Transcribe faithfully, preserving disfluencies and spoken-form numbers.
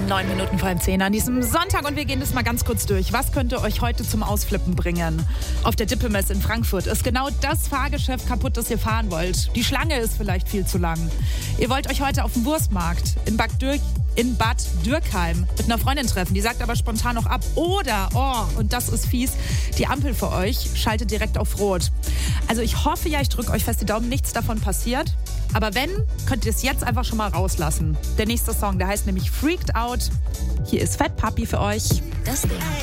Neun Minuten vor halb zehn an diesem Sonntag und wir gehen das mal ganz kurz durch. Was könnte euch heute zum Ausflippen bringen? Auf der Dippemess in Frankfurt ist genau das Fahrgeschäft kaputt, das ihr fahren wollt. Die Schlange ist vielleicht viel zu lang. Ihr wollt euch heute auf dem Wurstmarkt in Bad, Dürk, in Bad Dürkheim mit einer Freundin treffen. Die sagt aber spontan noch ab. Oder, oh, und das ist fies, die Ampel für euch schaltet direkt auf Rot. Also ich hoffe ja, ich drücke euch fest die Daumen, nichts davon passiert. Aber wenn, könnt ihr es jetzt einfach schon mal rauslassen. Der nächste Song, der heißt nämlich Freaked Out. Hier ist Fat Puppy für euch. Das Ding.